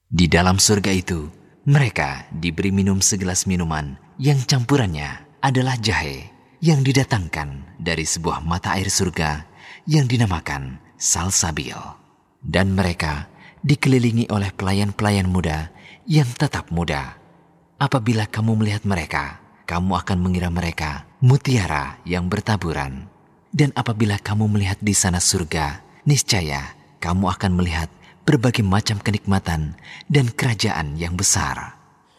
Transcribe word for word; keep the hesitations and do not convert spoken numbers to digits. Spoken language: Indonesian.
Di dalam surga itu, mereka diberi minum segelas minuman yang campurannya adalah jahe yang didatangkan dari sebuah mata air surga yang dinamakan salsabil. Dan mereka dikelilingi oleh pelayan-pelayan muda yang tetap muda. Apabila kamu melihat mereka, kamu akan mengira mereka mutiara yang bertaburan. Dan apabila kamu melihat di sana surga, niscaya kamu akan melihat berbagai macam kenikmatan dan kerajaan yang besar.